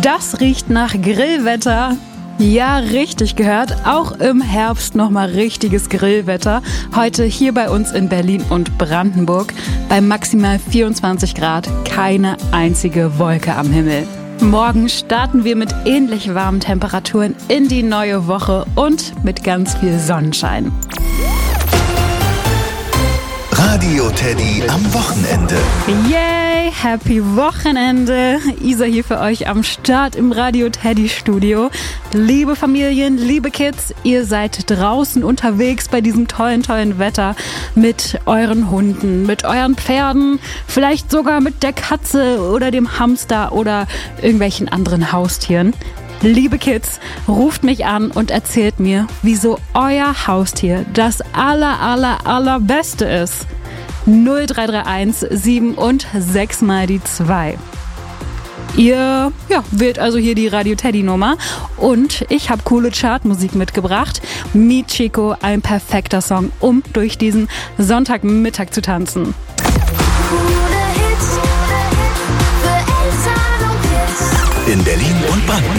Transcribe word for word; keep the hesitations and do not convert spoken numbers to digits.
Das riecht nach Grillwetter. Ja, richtig gehört. Auch im Herbst nochmal richtiges Grillwetter. Heute hier bei uns in Berlin und Brandenburg bei maximal vierundzwanzig Grad. Keine einzige Wolke am Himmel. Morgen starten wir mit ähnlich warmen Temperaturen in die neue Woche und mit ganz viel Sonnenschein. Radio Teddy am Wochenende. Yay, happy Wochenende. Isa hier für euch am Start im Radio Teddy Studio. Liebe Familien, liebe Kids, ihr seid draußen unterwegs bei diesem tollen, tollen Wetter mit euren Hunden, mit euren Pferden, vielleicht sogar mit der Katze oder dem Hamster oder irgendwelchen anderen Haustieren. Liebe Kids, ruft mich an und erzählt mir, wieso euer Haustier das aller, aller, allerbeste ist. null drei drei eins sieben und sechs mal die zwei. Ihr ja, wählt also hier die Radio Teddy Nummer und ich habe coole Chartmusik mitgebracht. Meet Chico, ein perfekter Song, um durch diesen Sonntagmittag zu tanzen.